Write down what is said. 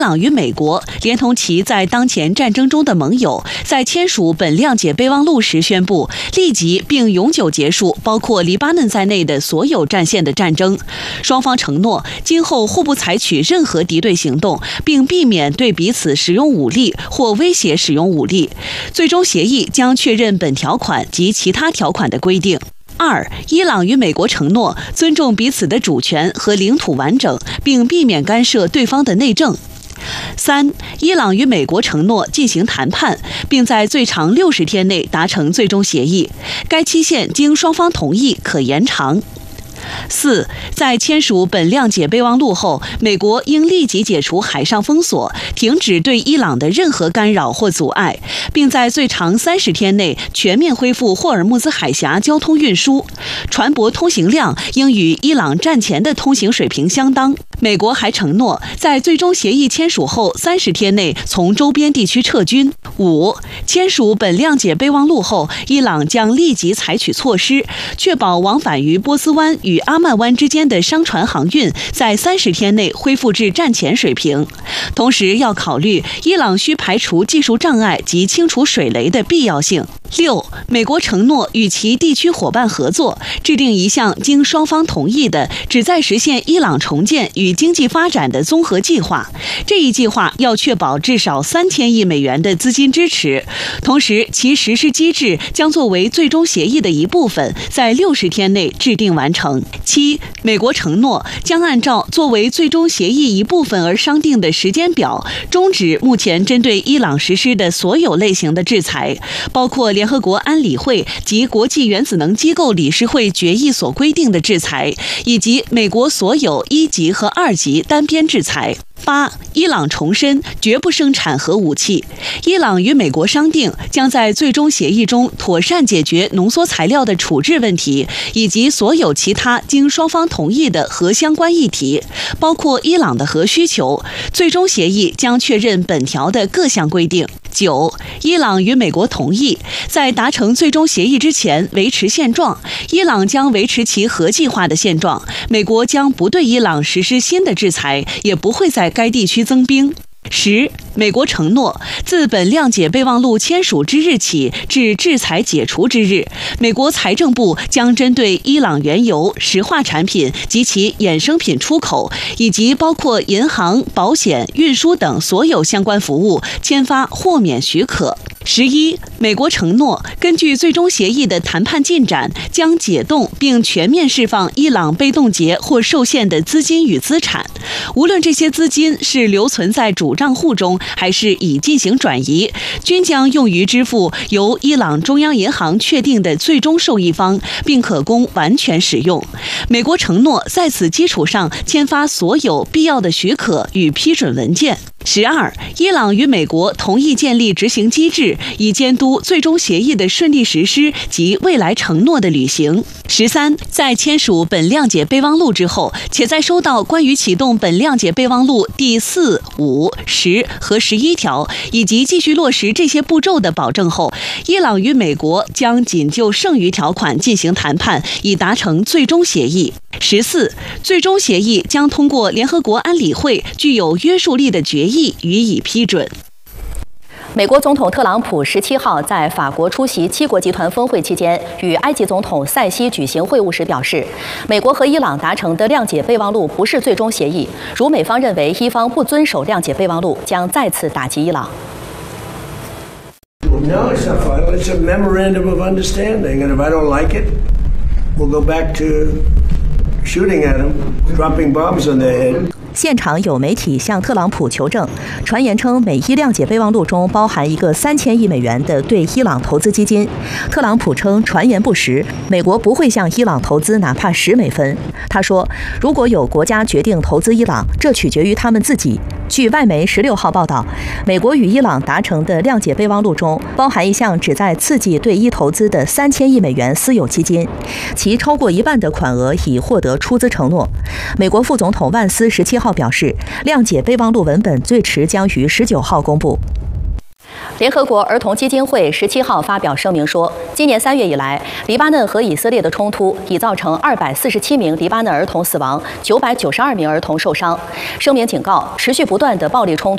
伊朗与美国连同其在当前战争中的盟友，在签署本谅解备忘录时宣布，立即并永久结束包括黎巴嫩在内的所有战线的战争。双方承诺今后互不采取任何敌对行动，并避免对彼此使用武力或威胁使用武力。最终协议将确认本条款及其他条款的规定。2. 伊朗与美国承诺尊重彼此的主权和领土完整，并避免干涉对方的内政。3. 伊朗与美国承诺进行谈判，并在最长60天内达成最终协议，该期限经双方同意可延长。4. 在签署本谅解备忘录后，美国应立即解除海上封锁，停止对伊朗的任何干扰或阻碍，并在最长30天内全面恢复霍尔木兹海峡交通运输，船舶通行量应与伊朗战前的通行水平相当。美国还承诺在最终协议签署后30天内从周边地区撤军。5. 签署本谅解备忘录后，伊朗将立即采取措施，确保往返于波斯湾与阿曼湾之间的商船航运在30天内恢复至战前水平。同时要考虑伊朗需排除技术障碍及清除水雷的必要性。6. 美国承诺与其地区伙伴合作，制定一项经双方同意的旨在实现伊朗重建与经济发展的综合计划。这一计划要确保至少3000亿美元的资金支持，同时其实施机制将作为最终协议的一部分，在60天内制定完成。7. 美国承诺将按照作为最终协议一部分而商定的时间表，终止目前针对伊朗实施的所有类型的制裁，包括联合国安理会及国际原子能机构理事会决议所规定的制裁，以及美国所有1级和2级单边制裁。8. 伊朗重申绝不生产核武器。伊朗与美国商定将在最终协议中妥善解决浓缩材料的处置问题，以及所有其他经双方同意的核相关议题，包括伊朗的核需求。最终协议将确认本条的各项规定。9. 伊朗与美国同意在达成最终协议之前维持现状，伊朗将维持其核计划的现状，美国将不对伊朗实施新的制裁，也不会在该地区增兵。10. 美国承诺，自本谅解备忘录签署之日起至制裁解除之日，美国财政部将针对伊朗原油、石化产品及其衍生品出口，以及包括银行、保险、运输等所有相关服务签发豁免许可。11. 美国承诺，根据最终协议的谈判进展，将解冻并全面释放伊朗被冻结或受限的资金与资产，无论这些资金是留存在主账户中，还是已进行转移，均将用于支付由伊朗中央银行确定的最终受益方，并可供完全使用。美国承诺在此基础上签发所有必要的许可与批准文件。12. 伊朗与美国同意建立执行机制，以监督最终协议的顺利实施及未来承诺的履行。13. 在签署本谅解备忘录之后，且在收到关于启动本谅解备忘录第4、5、10和11条，以及继续落实这些步骤的保证后，伊朗与美国将仅就剩余条款进行谈判，以达成最终协议。14. 最终协议将通过联合国安理会具有约束力的决议予以批准。 美国总统特朗普17号在法国出席7国集团峰会期间，与埃及总统塞西举行会晤时表示，美国和伊朗达成的谅解备忘录不是最终协议，如美方认为伊方不遵守谅解备忘录，将再次打击伊朗。 No, it's not final. It's a memorandum of understanding, and if I don't like it, we'll go back to shooting at them, dropping bombs on their head. 现场有媒体向特朗普求证，传言称美伊谅解备忘录中包含一个3000亿美元的对伊朗投资基金。特朗普称传言不实，美国不会向伊朗投资哪怕10美分。他说，如果有国家决定投资伊朗，这取决于他们自己。据外媒16号报道，美国与伊朗达成的谅解备忘录中包含一项旨在刺激对伊投资的3000亿美元私有基金，其超过1半的款额已获得出资承诺。美国副总统万斯17号表示，谅解备忘录文本最迟将于19号公布。联合国儿童基金会17号发表声明说，今年3月以来，黎巴嫩和以色列的冲突已造成247名黎巴嫩儿童死亡，992名儿童受伤。声明警告，持续不断的暴力冲突